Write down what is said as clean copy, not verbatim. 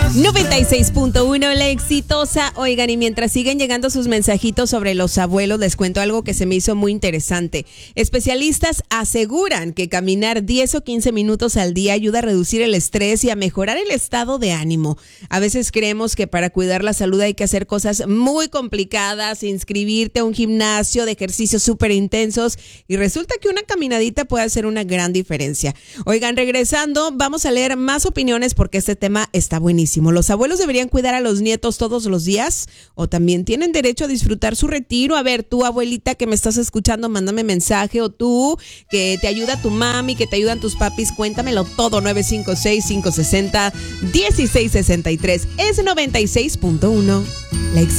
96.1, la exitosa. Oigan, y mientras siguen llegando sus mensajitos sobre los abuelos, les cuento algo que se me hizo muy interesante. Especialistas aseguran que caminar 10 o 15 minutos al día ayuda a reducir el estrés y a mejorar el estado de ánimo. A veces creemos que para cuidar la salud hay que hacer cosas muy complicadas, inscribirte a un gimnasio de ejercicios súper intensos, y resulta que una caminadita puede hacer una gran diferencia. Oigan, regresando, vamos a leer más opiniones porque este tema está buenísimo. ¿Los abuelos deberían cuidar a los nietos todos los días o también tienen derecho a disfrutar su retiro? A ver, tú, abuelita que me estás escuchando, mándame mensaje, o tú que te ayuda tu mami, que te ayudan tus papis, cuéntamelo todo. 956-560-1663. Es 96.1. La